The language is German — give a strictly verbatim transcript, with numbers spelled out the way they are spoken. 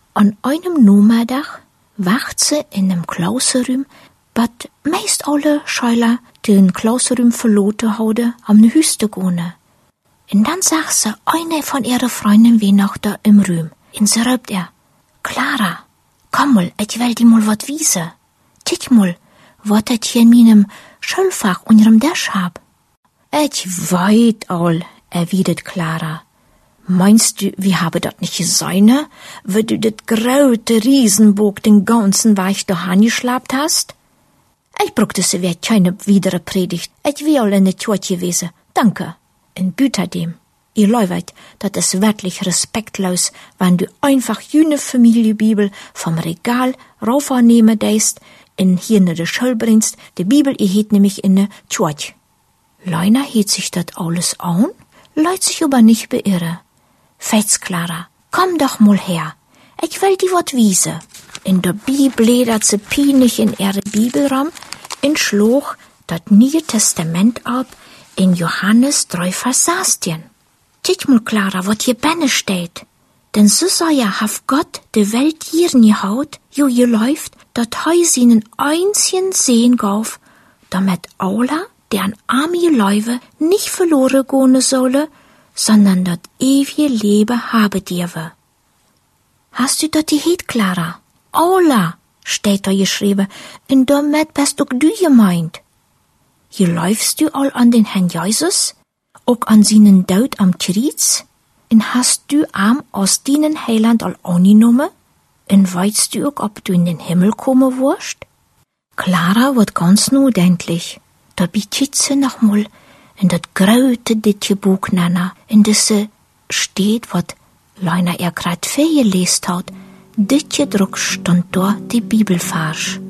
An einem Nachmittag wacht ze in dem Klauserum, wat meist alle Schüler den Klauserum verloten houden, am de huis te gaan. En dan zag ze eine von ihre Freunden wie noch da im Raum. En ze rupt er, Clara, komm mal, ich will dir mal wat wiesen. Kijk mal, wat ich hier in meinem Schulfach unterm Tisch hab. Ich weit all, erwidert Clara. Meinst du, wir haben dat nicht gesehen, wo du dat graute Riesenbuch den ganzen Weg dahin geschlappt hast? Ich brauchte se weer keine widere Predigt. Ich will all in de Tjotje gewesen. Danke. En büterdem, ihr Leute, dat is wirklich respektlos, wenn du einfach jene Familiebibel vom Regal raufnehmen deist, in hier ne de Schul bringst, de Bibel, ihr heet nämlich in de Tjotje. Leiner hielt sich dat alles an, leut sich aber nicht beirre. Feits, Clara, komm doch mal her. Ich will die wat wiese. In der Bibel ledert ze pienig in ihre Bibelram, in schloch dat Neue Testament ab, in Johannes drei Vers sechzehn. Kijk mal, Clara, wat hier benne steht. Denn so sei ja haf Gott de Welt hier gehaut, jo je läuft, dat hei seinen einzigen Sehen gauf, damit alle, die an Arme läufe, nicht verloren gehen solle, sondern dat ewige Leben habe dirwe. Hast du dat die heet, Clara? Alla, steht da geschrieben, und damit bist auch du gemeint. Hier läufst du all an den Herrn Jesus, auch an seinen Tod am Kreuz, und hast du am aus deinen Heiland all angenommen, und weißt du auch, ob du in den Himmel kommen wirst? Clara wird ganz notendlich. Da bittet sie noch mal in dat graute ditje Buch nennen, in desse steht, wat Leiner er grad vorgelesen hat. Ditje druck stand dort die Bibelvers.